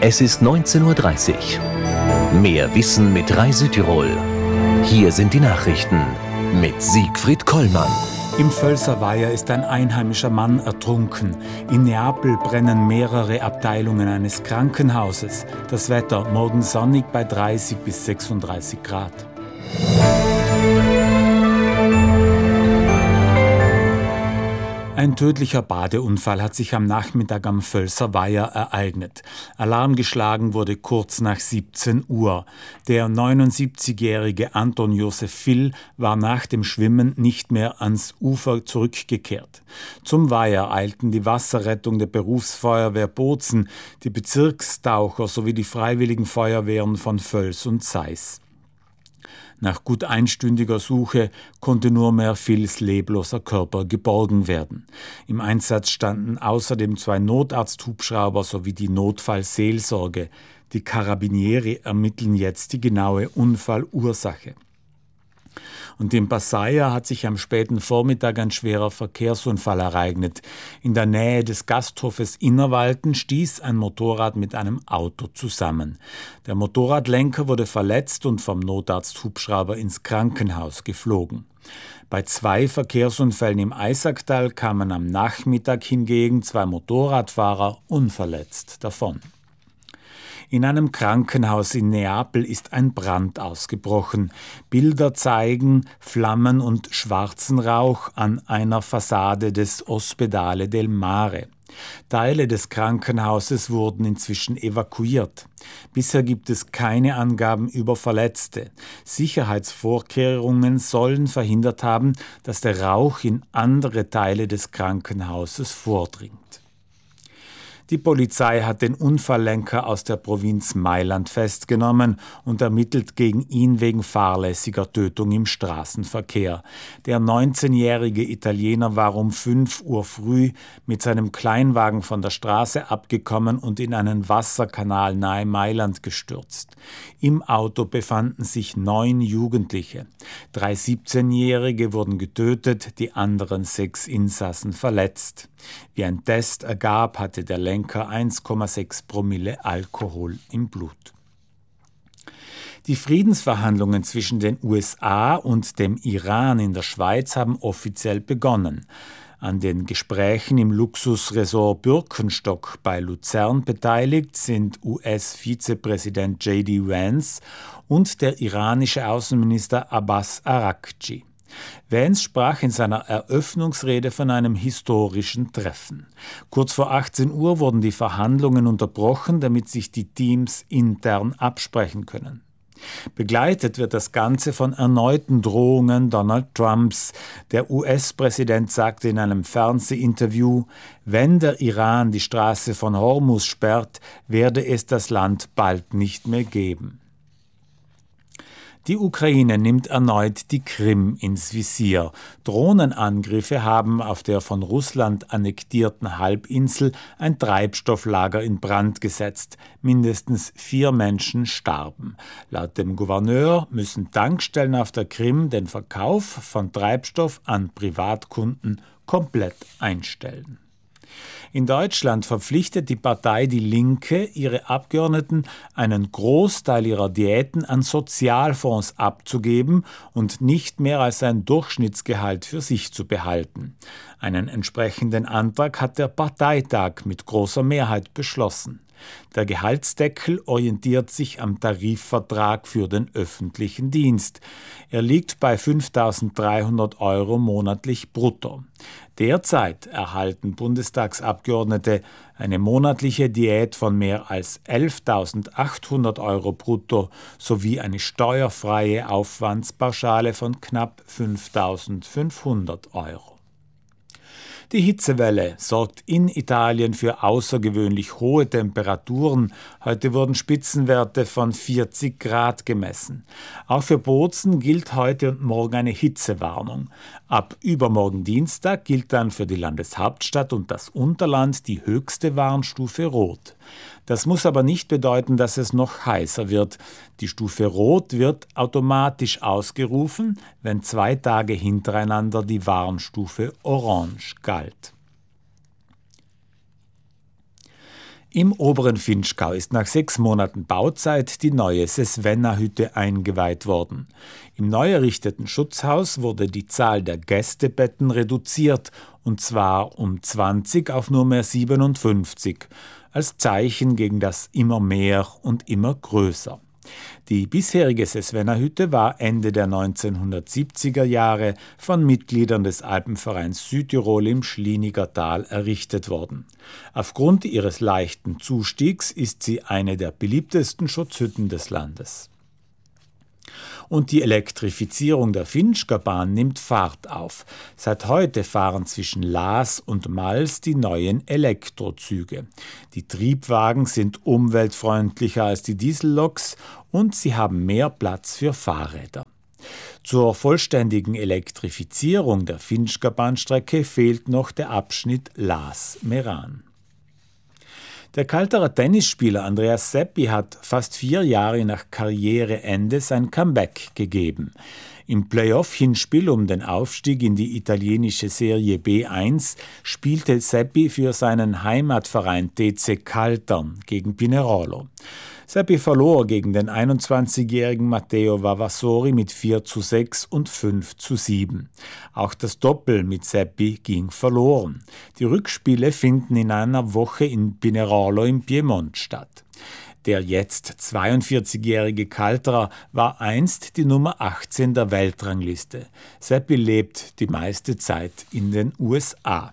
Es ist 19:30 Uhr. Mehr Wissen mit Rai Südtirol. Hier sind die Nachrichten mit Siegfried Kollmann. Im Völser Weiher ist ein einheimischer Mann ertrunken. In Neapel brennen mehrere Abteilungen eines Krankenhauses. Das Wetter morgen sonnig bei 30 bis 36 Grad. Ein tödlicher Badeunfall hat sich am Nachmittag am Völser Weiher ereignet. Alarm geschlagen wurde kurz nach 17 Uhr. Der 79-jährige Anton Josef Vill war nach dem Schwimmen nicht mehr ans Ufer zurückgekehrt. Zum Weiher eilten die Wasserrettung der Berufsfeuerwehr Bozen, die Bezirkstaucher sowie die Freiwilligen Feuerwehren von Völs und Seis. Nach gut einstündiger Suche konnte nur mehr Vills lebloser Körper geborgen werden. Im Einsatz standen außerdem 2 Notarzthubschrauber sowie die Notfallseelsorge. Die Carabinieri ermitteln jetzt die genaue Unfallursache. Und in Passaia hat sich am späten Vormittag ein schwerer Verkehrsunfall ereignet. In der Nähe des Gasthofes Innerwalden stieß ein Motorrad mit einem Auto zusammen. Der Motorradlenker wurde verletzt und vom Notarzthubschrauber ins Krankenhaus geflogen. Bei 2 Verkehrsunfällen im Eisacktal kamen am Nachmittag hingegen 2 Motorradfahrer unverletzt davon. In einem Krankenhaus in Neapel ist ein Brand ausgebrochen. Bilder zeigen Flammen und schwarzen Rauch an einer Fassade des Ospedale del Mare. Teile des Krankenhauses wurden inzwischen evakuiert. Bisher gibt es keine Angaben über Verletzte. Sicherheitsvorkehrungen sollen verhindert haben, dass der Rauch in andere Teile des Krankenhauses vordringt. Die Polizei hat den Unfalllenker aus der Provinz Mailand festgenommen und ermittelt gegen ihn wegen fahrlässiger Tötung im Straßenverkehr. Der 19-jährige Italiener war um 5 Uhr früh mit seinem Kleinwagen von der Straße abgekommen und in einen Wasserkanal nahe Mailand gestürzt. Im Auto befanden sich 9 Jugendliche. 3 17-Jährige wurden getötet, die anderen 6 Insassen verletzt. Wie ein Test ergab, hatte der Lenker 1,6 Promille Alkohol im Blut. Die Friedensverhandlungen zwischen den USA und dem Iran in der Schweiz haben offiziell begonnen. An den Gesprächen im Luxusresort Birkenstock bei Luzern beteiligt sind US-Vizepräsident J.D. Vance und der iranische Außenminister Abbas Araghchi. Vance sprach in seiner Eröffnungsrede von einem historischen Treffen. Kurz vor 18 Uhr wurden die Verhandlungen unterbrochen, damit sich die Teams intern absprechen können. Begleitet wird das Ganze von erneuten Drohungen Donald Trumps. Der US-Präsident sagte in einem Fernsehinterview, wenn der Iran die Straße von Hormuz sperrt, werde es das Land bald nicht mehr geben. Die Ukraine nimmt erneut die Krim ins Visier. Drohnenangriffe haben auf der von Russland annektierten Halbinsel ein Treibstofflager in Brand gesetzt. Mindestens 4 Menschen starben. Laut dem Gouverneur müssen Tankstellen auf der Krim den Verkauf von Treibstoff an Privatkunden komplett einstellen. In Deutschland verpflichtet die Partei Die Linke ihre Abgeordneten, einen Großteil ihrer Diäten an Sozialfonds abzugeben und nicht mehr als ein Durchschnittsgehalt für sich zu behalten. Einen entsprechenden Antrag hat der Parteitag mit großer Mehrheit beschlossen. Der Gehaltsdeckel orientiert sich am Tarifvertrag für den öffentlichen Dienst. Er liegt bei 5.300 € monatlich brutto. Derzeit erhalten Bundestagsabgeordnete eine monatliche Diät von mehr als 11.800 € brutto sowie eine steuerfreie Aufwandspauschale von knapp 5.500 €. Die Hitzewelle sorgt in Italien für außergewöhnlich hohe Temperaturen. Heute wurden Spitzenwerte von 40 Grad gemessen. Auch für Bozen gilt heute und morgen eine Hitzewarnung. Ab übermorgen Dienstag gilt dann für die Landeshauptstadt und das Unterland die höchste Warnstufe Rot. Das muss aber nicht bedeuten, dass es noch heißer wird. Die Stufe Rot wird automatisch ausgerufen, wenn 2 Tage hintereinander die Warnstufe Orange galt. Im oberen Vinschgau ist nach 6 Monaten Bauzeit die neue Sesvenna-Hütte eingeweiht worden. Im neu errichteten Schutzhaus wurde die Zahl der Gästebetten reduziert, und zwar um 20 auf nur mehr 57, als Zeichen gegen das immer mehr und immer größer. Die bisherige Sesvenna-Hütte war Ende der 1970er Jahre von Mitgliedern des Alpenvereins Südtirol im Schlieniger Tal errichtet worden. Aufgrund ihres leichten Zustiegs ist sie eine der beliebtesten Schutzhütten des Landes. Und die Elektrifizierung der Vinschgau-Bahn nimmt Fahrt auf. Seit heute fahren zwischen Laas und Mals die neuen Elektrozüge. Die Triebwagen sind umweltfreundlicher als die Dieselloks und sie haben mehr Platz für Fahrräder. Zur vollständigen Elektrifizierung der Vinschgau-Bahnstrecke fehlt noch der Abschnitt Laas-Meran. Der Kalterer Tennisspieler Andreas Seppi hat fast 4 Jahre nach Karriereende sein Comeback gegeben. Im Playoff-Hinspiel um den Aufstieg in die italienische Serie B1 spielte Seppi für seinen Heimatverein TC Caltern gegen Pinerolo. Seppi verlor gegen den 21-jährigen Matteo Vavassori mit 4:6 und 5:7. Auch das Doppel mit Seppi ging verloren. Die Rückspiele finden in einer Woche in Pinerolo im Piemont statt. Der jetzt 42-jährige Calterer war einst die Nummer 18 der Weltrangliste. Seppi lebt die meiste Zeit in den USA.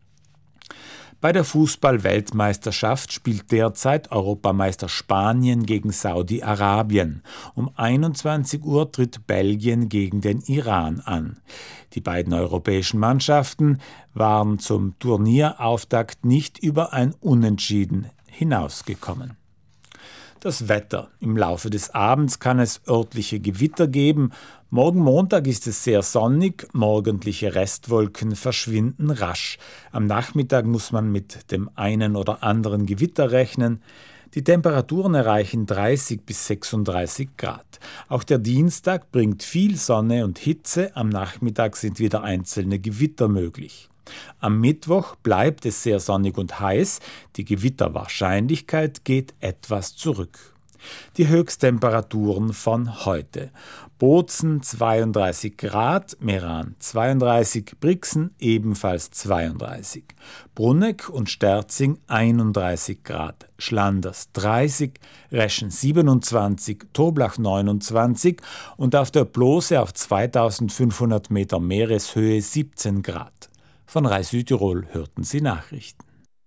Bei der Fußball-Weltmeisterschaft spielt derzeit Europameister Spanien gegen Saudi-Arabien. Um 21 Uhr tritt Belgien gegen den Iran an. Die beiden europäischen Mannschaften waren zum Turnierauftakt nicht über ein Unentschieden hinausgekommen. Das Wetter. Im Laufe des Abends kann es örtliche Gewitter geben. Morgen Montag ist es sehr sonnig, morgendliche Restwolken verschwinden rasch. Am Nachmittag muss man mit dem einen oder anderen Gewitter rechnen. Die Temperaturen erreichen 30 bis 36 Grad. Auch der Dienstag bringt viel Sonne und Hitze, am Nachmittag sind wieder einzelne Gewitter möglich. Am Mittwoch bleibt es sehr sonnig und heiß, die Gewitterwahrscheinlichkeit geht etwas zurück. Die Höchsttemperaturen von heute. Bozen 32 Grad, Meran 32, Brixen ebenfalls 32. Brunegg und Sterzing 31 Grad, Schlanders 30, Reschen 27, Toblach 29 und auf der Plose auf 2500 Meter Meereshöhe 17 Grad. Von Rai Südtirol hörten Sie Nachrichten.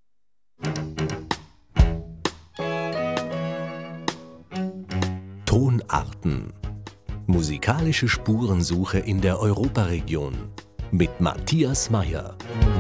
Tonarten. Musikalische Spurensuche in der Europaregion mit Matthias Meyer.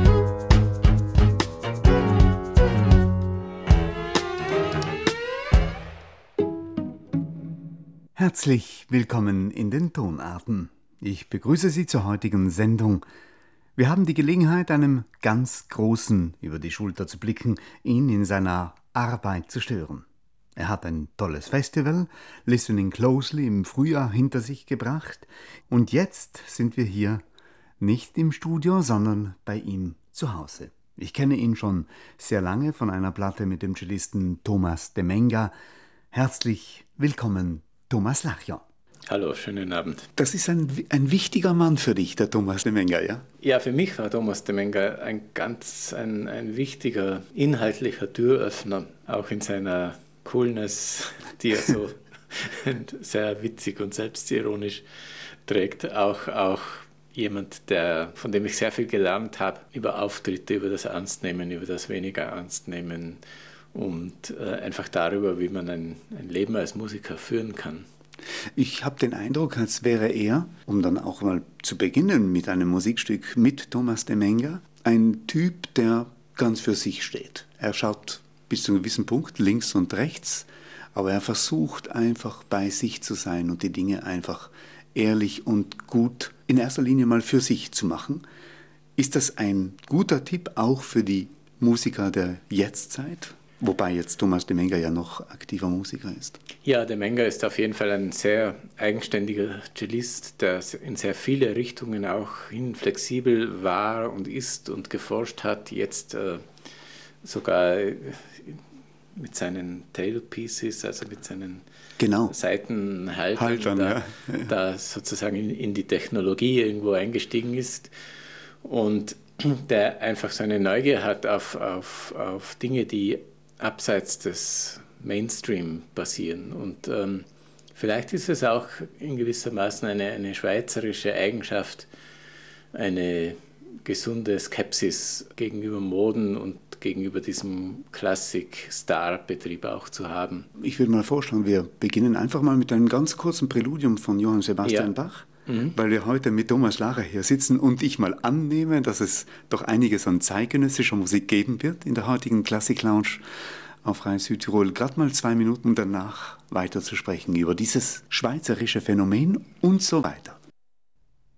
Herzlich willkommen in den Tonarten. Ich begrüße Sie zur heutigen Sendung. Wir haben die Gelegenheit, einem ganz Großen über die Schulter zu blicken, ihn in seiner Arbeit zu stören. Er hat ein tolles Festival, Listening Closely, im Frühjahr hinter sich gebracht. Und jetzt sind wir hier nicht im Studio, sondern bei ihm zu Hause. Ich kenne ihn schon sehr lange von einer Platte mit dem Cellisten Thomas de Menga. Herzlich willkommen, Thomas Lachjan. Hallo, schönen Abend. Das ist ein wichtiger Mann für dich, der Thomas de Menga, ja? Ja, für mich war Thomas de Menga ein wichtiger inhaltlicher Türöffner, auch in seiner Coolness, die er so sehr witzig und selbstironisch trägt. Auch jemand, von dem ich sehr viel gelernt habe über Auftritte, über das Ernstnehmen, über das weniger Ernstnehmen und einfach darüber, wie man ein Leben als Musiker führen kann. Ich habe den Eindruck, als wäre er, um dann auch mal zu beginnen mit einem Musikstück mit Thomas de Menga, ein Typ, der ganz für sich steht. Er schaut bis zu einem gewissen Punkt links und rechts, aber er versucht einfach bei sich zu sein und die Dinge einfach ehrlich und gut in erster Linie mal für sich zu machen. Ist das ein guter Tipp auch für die Musiker der Jetztzeit? Wobei jetzt Thomas de Menga ja noch aktiver Musiker ist. Ja, de Menga ist auf jeden Fall ein sehr eigenständiger Cellist, der in sehr viele Richtungen auch flexibel war und ist und geforscht hat. Jetzt sogar seinen Tailpieces, also mit seinen genau. Seitenhaltern, da sozusagen in die Technologie irgendwo eingestiegen ist und der einfach so eine Neugier hat auf Dinge, die abseits des Mainstream passieren. Und vielleicht ist es auch in gewissermaßen eine schweizerische Eigenschaft, eine gesunde Skepsis gegenüber Moden und gegenüber diesem Klassik-Star-Betrieb auch zu haben. Ich würde mal vorschlagen, wir beginnen einfach mal mit einem ganz kurzen Präludium von Johann Sebastian Bach, weil wir heute mit Thomas Lacher hier sitzen und ich mal annehme, dass es doch einiges an zeitgenössischer Musik geben wird in der heutigen Klassik-Lounge auf Radio Südtirol. Gerade mal 2 Minuten danach weiter zu sprechen über dieses schweizerische Phänomen und so weiter.